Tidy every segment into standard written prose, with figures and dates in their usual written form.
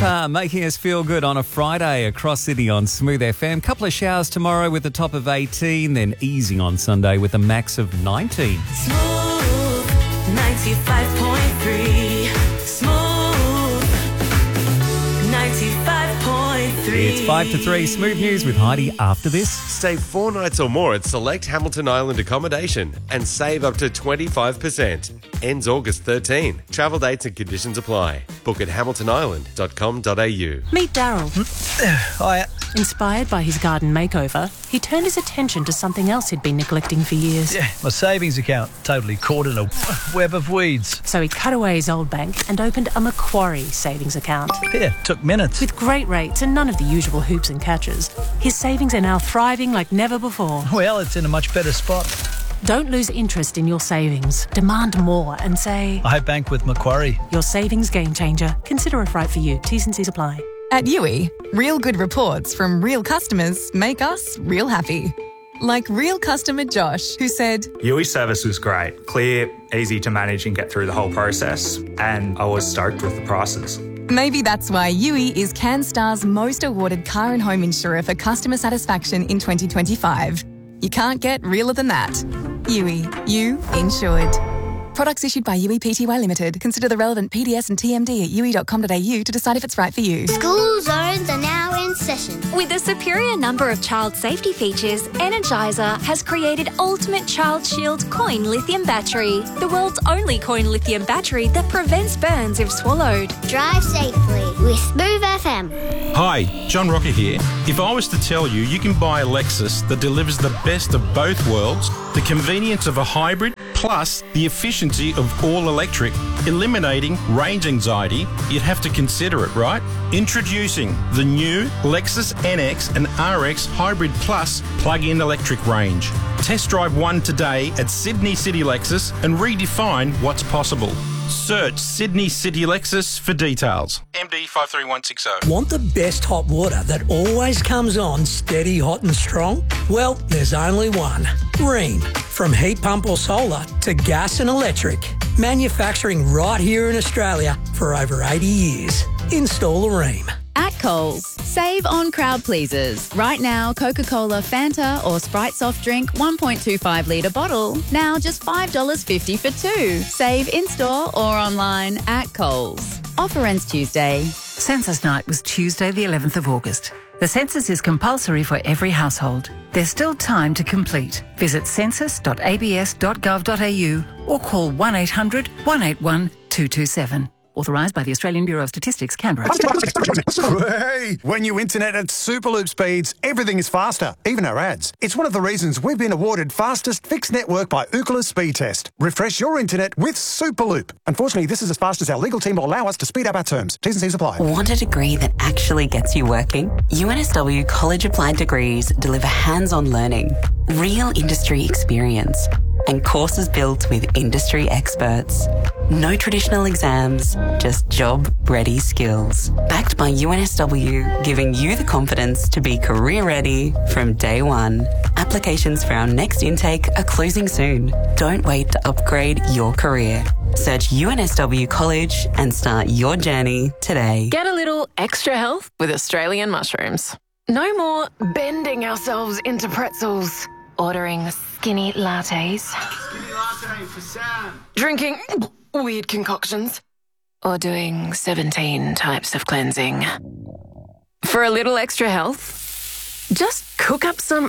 Pepper making us feel good on a Friday across Sydney on Smooth FM. Couple of showers tomorrow with a top of 18, then easing on Sunday with a max of 19. Smooth 95.3. Smooth 95.3. It's 5 to 3. Smooth news with Heidi after this. Stay 4 nights or more at select Hamilton Island accommodation and save up to 25%. Ends August 13. Travel dates and conditions apply. Book at hamiltonisland.com.au. Meet Daryl. Hiya. Inspired by his garden makeover, he turned his attention to something else he'd been neglecting for years. Yeah, my savings account totally caught in a web of weeds. So he cut away his old bank and opened a Macquarie savings account. Yeah, took minutes. With great rates and none of the usual hoops and catches, his savings are now thriving like never before. Well, it's in a much better spot. Don't lose interest in your savings. Demand more and say, I bank with Macquarie. your savings game changer. Consider if right for you. T's and C's apply. At Yui, real good reports from real customers make us real happy. Like real customer Josh, who said, Yui service was great, clear, easy to manage and get through the whole process, and I was stoked with the prices. maybe that's why Yui is CanStar's most awarded car and home insurer for customer satisfaction in 2025. You can't get realer than that. Yui, you insured. Products issued by Yui Pty Limited. Consider the relevant PDS and TMD at yui.com.au to decide if it's right for you. School zones are now in session. With a superior number of child safety features, Energizer has created Ultimate Child Shield Coin Lithium Battery, the world's only coin lithium battery that prevents burns if swallowed. Drive safely with Smooth FM. Hi, John Rocker here. If I was to tell you, you can buy a Lexus that delivers the best of both worlds, the convenience of a hybrid, plus the efficiency of all electric, eliminating range anxiety, you'd have to consider it, right? Introducing the new Lexus NX and RX Hybrid Plus plug-in electric range. Test drive one today at Sydney City Lexus and redefine what's possible. Search Sydney City Lexus for details. MD 53160. Want the best hot water that always comes on steady, hot and strong? Well, there's only one. Rheem. From heat pump or solar to gas and electric. Manufacturing right here in Australia for over 80 years. Install a Rheem. At Coles, save on crowd pleasers. Right now, Coca-Cola, Fanta or Sprite soft drink 1.25 litre bottle. Now just $5.50 for two. Save in-store or online at Coles. Offer ends Tuesday. Census night was Tuesday the 11th of August. The census is compulsory for every household. There's still time to complete. Visit census.abs.gov.au or call 1800 181 227. Authorised by the Australian Bureau of Statistics, Canberra. Hey, when you internet at Superloop speeds, everything is faster, even our ads. It's one of the reasons we've been awarded fastest fixed network by Ookla Speed Test. Refresh your internet with Superloop. Unfortunately, this is as fast as our legal team will allow us to speed up our terms. T's and C's apply. Want a degree that actually gets you working? UNSW College Applied Degrees deliver hands-on learning, real industry experience, and courses built with industry experts. No traditional exams, just job-ready skills. Backed by UNSW, giving you the confidence to be career-ready from day one. Applications for our next intake are closing soon. Don't wait to upgrade your career. Search UNSW College and start your journey today. Get a little extra health with Australian mushrooms. No more bending ourselves into pretzels. Ordering skinny lattes. Skinny latte for Sam. Drinking weird concoctions. Or doing 17 types of cleansing. For a little extra health, just cook up some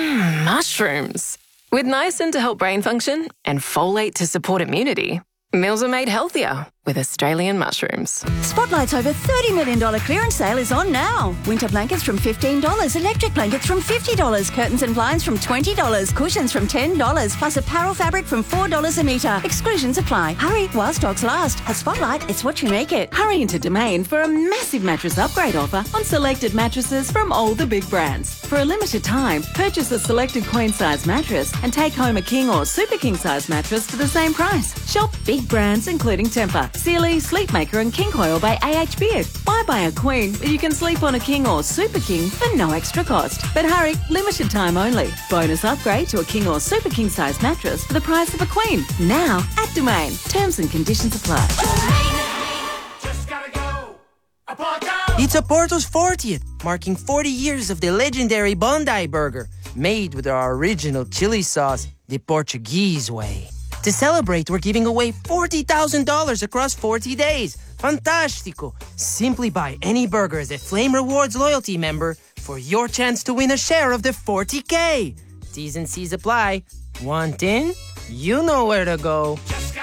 mushrooms. With niacin to help brain function and folate to support immunity, meals are made healthier with Australian mushrooms. Spotlight's over $30 million clearance sale is on now. Winter blankets from $15, electric blankets from $50, curtains and blinds from $20, cushions from $10, plus apparel fabric from $4 a metre. Exclusions apply. Hurry while stocks last. At Spotlight, it's what you make it. Hurry into Domain for a massive mattress upgrade offer on selected mattresses from all the big brands. For a limited time, purchase a selected queen-size mattress and take home a king or super king-size mattress for the same price. Shop big brands including Tempur, Sealy, Sleepmaker and King Coil by AH Beard. Why buy a queen if you can sleep on a king or super king for no extra cost? But hurry, limited time only. Bonus upgrade to a king or super king size mattress for the price of a queen. Now at Domain. Terms and conditions apply. Just gotta go. It's Oporto's 40th, marking 40 years of the legendary Bondi Burger, made with our original chili sauce, the Portuguese way. To celebrate, we're giving away $40,000 across 40 days. Fantastico! Simply buy any burger as a Flame Rewards loyalty member for your chance to win a share of the $40K. T's and C's apply. Want in? You know where to go.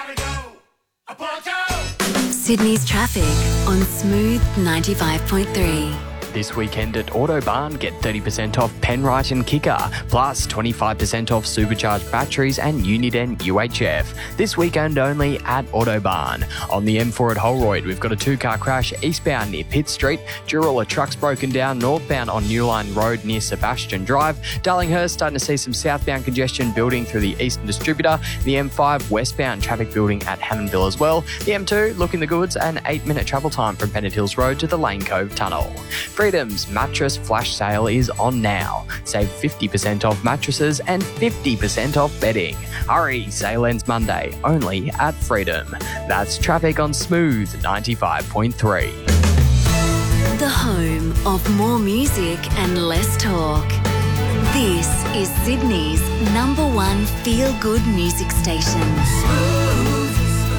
Sydney's traffic on Smooth 95.3. This weekend at Autobarn, get 30% off Penrite and Kicker, plus 25% off supercharged batteries and Uniden UHF. This weekend only at Autobarn. On the M4 at Holroyd, we've got a two-car crash eastbound near Pitt Street. Dural, a truck's broken down northbound on New Line Road near Sebastian Drive. Darlinghurst, starting to see some southbound congestion building through the Eastern Distributor. The M5 westbound traffic building at Hammondville as well. The M2 looking the goods, an 8-minute travel time from Bennett Hills Road to the Lane Cove Tunnel. Freedom's mattress flash sale is on now. Save 50% off mattresses and 50% off bedding. Hurry, sale ends Monday, only at Freedom. That's traffic on Smooth 95.3. The home of more music and less talk. This is Sydney's #1 feel-good music station. Smooth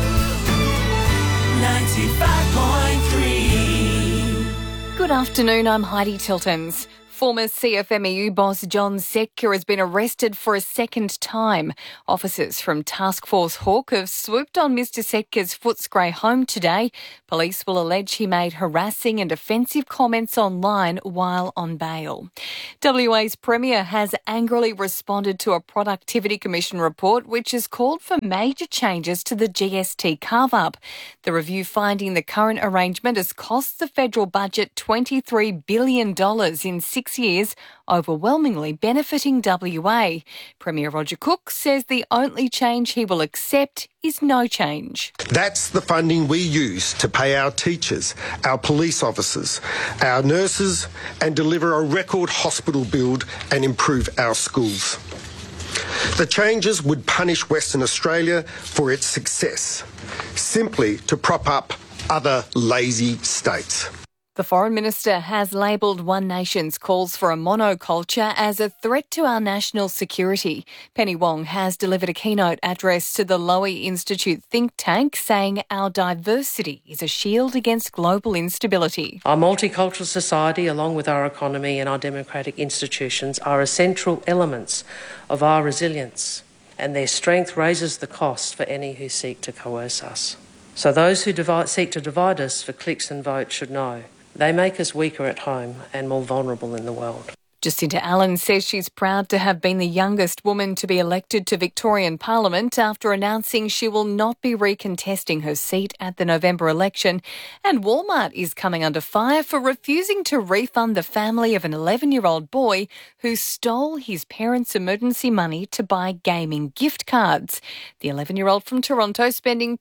95.3. Good afternoon, I'm Heidi Tiltons. Former CFMEU boss John Setka has been arrested for a second time. Officers from Task Force Hawk have swooped on Mr Setka's Footscray home today. Police will allege he made harassing and offensive comments online while on bail. WA's Premier has angrily responded to a Productivity Commission report which has called for major changes to the GST carve-up. The review finding the current arrangement has cost the federal budget $23 billion in 6 years, overwhelmingly benefiting WA. Premier Roger Cook says the only change he will accept is no change. That's the funding we use to pay our teachers, our police officers, our nurses, and deliver a record hospital build and improve our schools. The changes would punish Western Australia for its success, simply to prop up other lazy states. The Foreign Minister has labelled One Nation's calls for a monoculture as a threat to our national security. Penny Wong has delivered a keynote address to the Lowy Institute think tank saying our diversity is a shield against global instability. Our multicultural society, along with our economy and our democratic institutions, are essential elements of our resilience, and their strength raises the cost for any who seek to coerce us. So those who seek to divide us for clicks and votes should know they make us weaker at home and more vulnerable in the world. Jacinta Allen says she's proud to have been the youngest woman to be elected to Victorian Parliament after announcing she will not be recontesting her seat at the November election. And Walmart is coming under fire for refusing to refund the family of an 11-year-old boy who stole his parents' emergency money to buy gaming gift cards. The 11-year-old from Toronto spending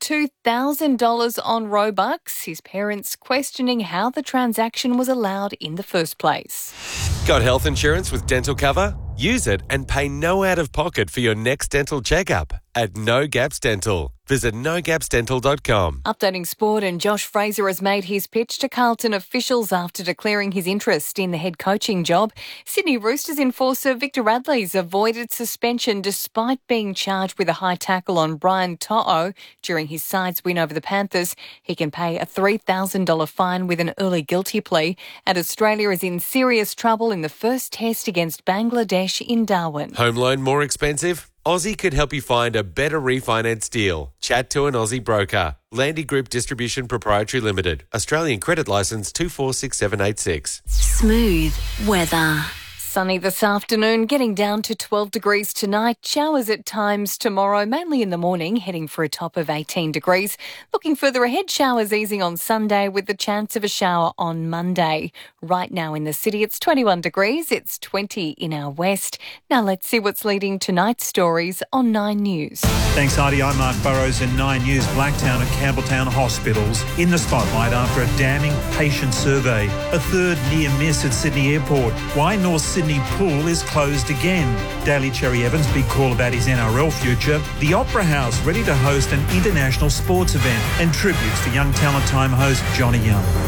$2,000 on Robux, his parents questioning how the transaction was allowed in the first place. Got health insurance with dental cover? Use it and pay no out-of-pocket for your next dental checkup at No Gaps Dental. Visit nogapsdental.com. Updating sport, and Josh Fraser has made his pitch to Carlton officials after declaring his interest in the head coaching job. Sydney Roosters enforcer Victor Radley's avoided suspension despite being charged with a high tackle on Brian To'o during his side's win over the Panthers. He can pay a $3,000 fine with an early guilty plea, and Australia is in serious trouble in the first test against Bangladesh in Darwin. Home loan more expensive? Aussie could help you find a better refinance deal. Chat to an Aussie broker. Landy Group Distribution Proprietary Limited. Australian credit licence 246786. Smooth weather. Sunny this afternoon, getting down to 12 degrees tonight. Showers at times tomorrow, mainly in the morning, heading for a top of 18 degrees. Looking further ahead, showers easing on Sunday with the chance of a shower on Monday. Right now in the city, it's 21 degrees. It's 20 in our west. Now let's see what's leading tonight's stories on 9 News. Thanks, Heidi. I'm Mark Burrows in 9 News. Blacktown and Campbelltown hospitals in the spotlight after a damning patient survey. A third near miss at Sydney Airport. Why North Sydney pool is closed again. Daly Cherry Evans, big call about his NRL future. The Opera House ready to host an international sports event and tributes to young talent time host Johnny Young.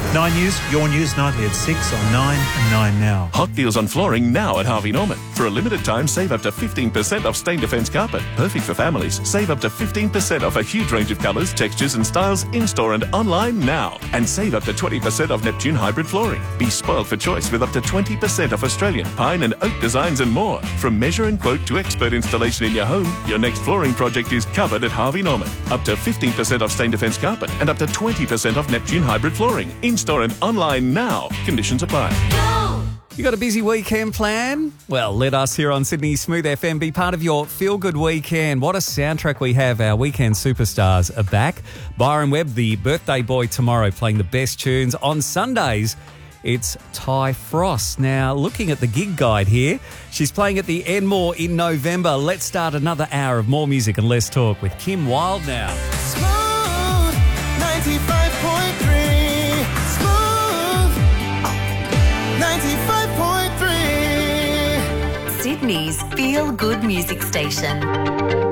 9 News, your news nightly at 6 on 9 and 9 Now. Hot deals on flooring now at Harvey Norman. For a limited time, save up to 15% off Stain Defence carpet. Perfect for families. Save up to 15% off a huge range of colours, textures and styles in-store and online now. And save up to 20% off Neptune hybrid flooring. Be spoiled for choice with up to 20% off Australian pine and oak designs and more. From measure and quote to expert installation in your home, your next flooring project is covered at Harvey Norman. Up to 15% off Stain Defence carpet and up to 20% off Neptune hybrid flooring. In-store and online now. Conditions apply. You got a busy weekend plan? Well, let us here on Sydney Smooth FM be part of your feel-good weekend. What a soundtrack we have. Our weekend superstars are back. Byron Webb, the birthday boy tomorrow, playing the best tunes. On Sundays, it's Ty Frost. Now, looking at the gig guide here, she's playing at the Enmore in November. Let's start another hour of more music and less talk with Kim Wilde now. Smooth 95.3. Smooth 95.3. Sydney's feel-good music station.